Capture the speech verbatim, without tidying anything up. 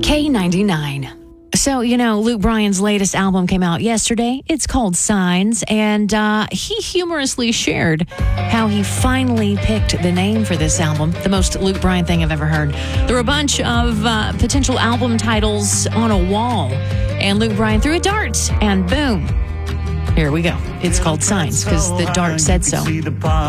K ninety-nine. So, you know, Luke Bryan's latest album came out yesterday. It's called Signs, and uh, he humorously shared how he finally picked the name for this album, the most Luke Bryan thing I've ever heard. There were a bunch of uh, potential album titles on a wall, and Luke Bryan threw a dart, and boom, here we go. It's called Signs because the dart said so.